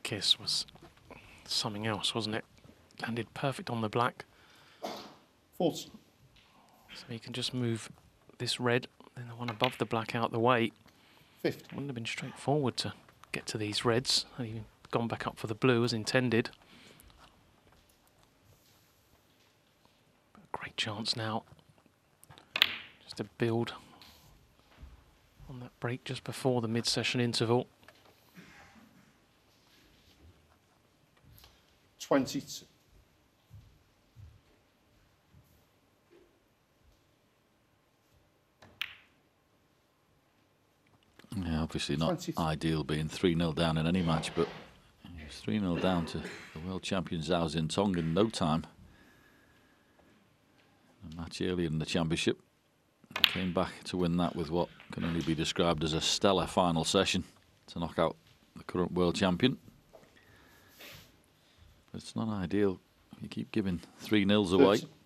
kiss was something else, wasn't it? Landed perfect on the black. 40. So he can just move this red and the one above the black out the way. 50. Wouldn't have been straightforward to get to these reds. Had he gone back up for the blue as intended. But a great chance now just to build on that break just before the mid-session interval. 22. Yeah, obviously not 20. ideal being 3-0 down in any match, but he was 3-0 down to the world champion Zhao Xintong in no time. A match earlier in the championship. Came back to win that with what can only be described as a stellar final session to knock out the current world champion. But it's not ideal. You keep giving 3-0s away. 30.